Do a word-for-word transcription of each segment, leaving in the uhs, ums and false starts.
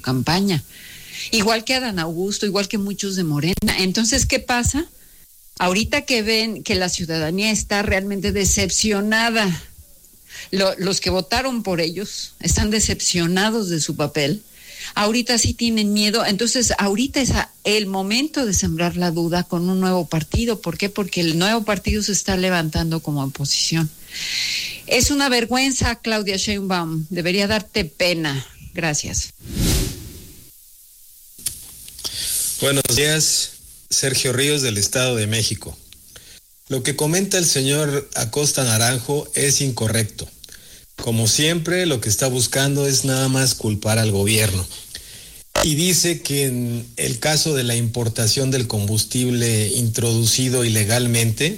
campaña. Igual que Adán Augusto, igual que muchos de Morena. Entonces, ¿qué pasa? Ahorita que ven que la ciudadanía está realmente decepcionada, lo, los que votaron por ellos están decepcionados de su papel, ahorita sí tienen miedo. Entonces, ahorita es el momento de sembrar la duda con un nuevo partido. ¿Por qué? Porque el nuevo partido se está levantando como oposición. Es una vergüenza, Claudia Sheinbaum. Debería darte pena. Gracias. Buenos días, Sergio Ríos del Estado de México. Lo que comenta el señor Acosta Naranjo es incorrecto. Como siempre, lo que está buscando es nada más culpar al gobierno. Y dice que en el caso de la importación del combustible introducido ilegalmente,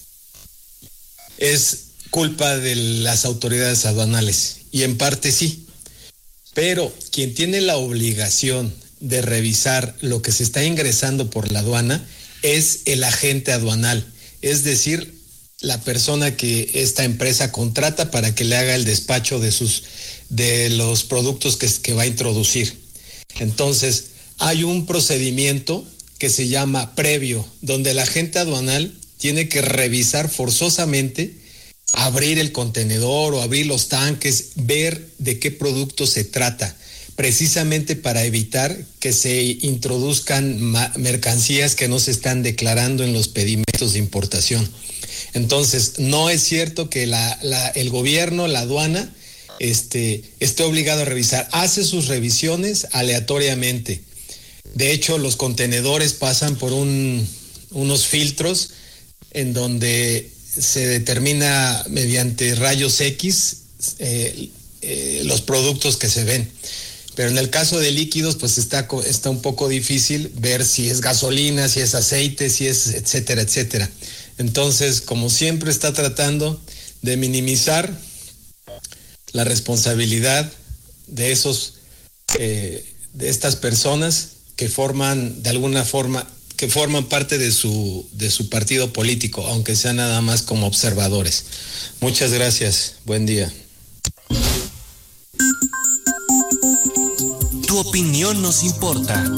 es culpa de las autoridades aduanales. Y en parte sí. Pero quien tiene la obligación de revisar lo que se está ingresando por la aduana es el agente aduanal, es decir, la persona que esta empresa contrata para que le haga el despacho de sus de los productos que, que va a introducir. Entonces, hay un procedimiento que se llama previo, donde el agente aduanal tiene que revisar forzosamente, abrir el contenedor o abrir los tanques, ver de qué producto se trata, precisamente para evitar que se introduzcan ma- mercancías que no se están declarando en los pedimentos de importación. Entonces, no es cierto que la, la, el gobierno, la aduana, este, esté obligado a revisar. Hace sus revisiones aleatoriamente. De hecho, los contenedores pasan por un, unos filtros en donde se determina mediante rayos X eh, eh, los productos que se ven. Pero en el caso de líquidos, pues está, está un poco difícil ver si es gasolina, si es aceite, si es etcétera, etcétera. Entonces, como siempre, está tratando de minimizar la responsabilidad de esos, eh, de estas personas que forman, de alguna forma, que forman parte de su, de su partido político, aunque sea nada más como observadores. Muchas gracias. Buen día. Tu opinión nos importa.